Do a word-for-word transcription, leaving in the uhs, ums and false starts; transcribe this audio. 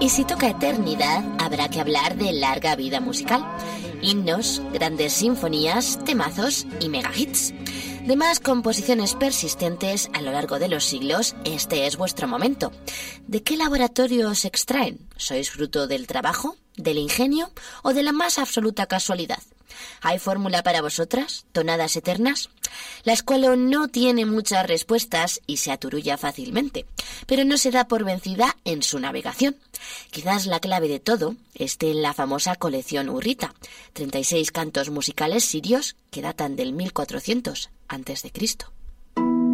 Y si toca eternidad, habrá que hablar de larga vida musical. Himnos, grandes sinfonías, temazos y megahits. De más composiciones persistentes a lo largo de los siglos, este es vuestro momento. ¿De qué laboratorio os extraen? ¿Sois fruto del trabajo, del ingenio o de la más absoluta casualidad? ¿Hay fórmula para vosotras? ¿Tonadas eternas? La escuela no tiene muchas respuestas y se aturulla fácilmente, pero no se da por vencida en su navegación. Quizás la clave de todo esté en la famosa colección Urrita, treinta y seis cantos musicales sirios que datan del mil cuatrocientos antes de Cristo.